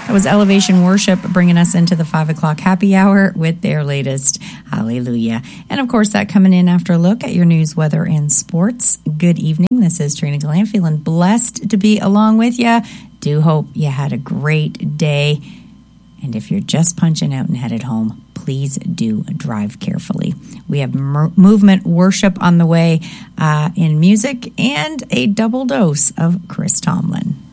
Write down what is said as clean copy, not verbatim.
That was Elevation Worship bringing us into the 5 o'clock happy hour with their latest Hallelujah. And of course, that coming in after a look at your news, weather, and sports. Good evening. This is Trina Gillan, feeling blessed to be along with you. Do hope you had a great day. And if you're just punching out and headed home, please do drive carefully. We have movement worship on the way in music and a double dose of Chris Tomlin.